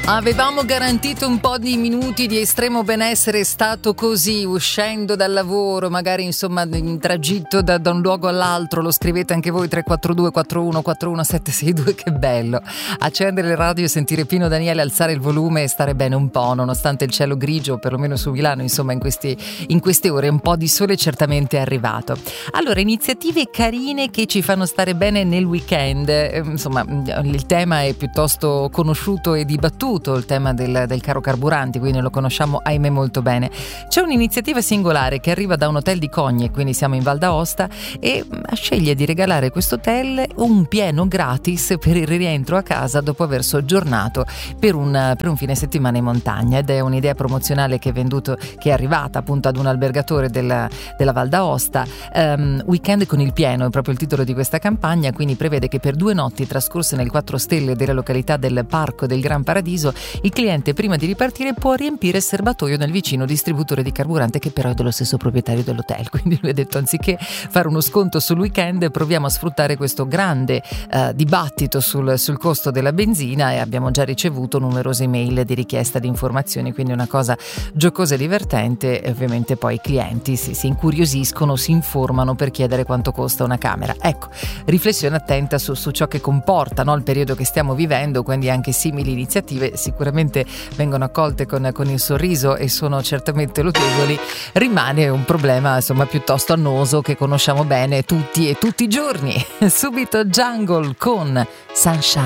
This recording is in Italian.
Avevamo garantito un po' di minuti di estremo benessere, è stato così, uscendo dal lavoro, magari insomma in tragitto da un luogo all'altro. Lo scrivete anche voi 342 41 41 762, che bello accendere le radio e sentire Pino Daniele, alzare il volume e stare bene un po', nonostante il cielo grigio, perlomeno su Milano, insomma in queste ore un po' di sole certamente è arrivato. Allora, iniziative carine che ci fanno stare bene nel weekend. Insomma, il tema è piuttosto conosciuto e dibattuto, il tema del caro carburanti, quindi lo conosciamo ahimè molto bene. C'è un'iniziativa singolare che arriva da un hotel di Cogne, quindi siamo in Val d'Aosta, e sceglie di regalare questo hotel un pieno gratis per il rientro a casa dopo aver soggiornato per un fine settimana in montagna, ed è un'idea promozionale che è arrivata appunto ad un albergatore della Val d'Aosta. Weekend con il pieno è proprio il titolo di questa campagna, quindi prevede che per 2 notti trascorse nel 4 stelle della località del Parco del Gran Paradiso il cliente prima di ripartire può riempire il serbatoio nel vicino distributore di carburante, che però è dello stesso proprietario dell'hotel. Quindi lui ha detto: anziché fare uno sconto sul weekend, proviamo a sfruttare questo grande dibattito sul costo della benzina, e abbiamo già ricevuto numerose email di richiesta di informazioni, quindi una cosa giocosa e divertente. E ovviamente poi i clienti si incuriosiscono, si informano per chiedere quanto costa una camera. Ecco, riflessione attenta su ciò che comporta, no, il periodo che stiamo vivendo, quindi anche simili iniziative sicuramente vengono accolte con il sorriso e sono certamente lodevoli. Rimane un problema insomma piuttosto annoso che conosciamo bene tutti i giorni. Subito Jungle con Sunshine.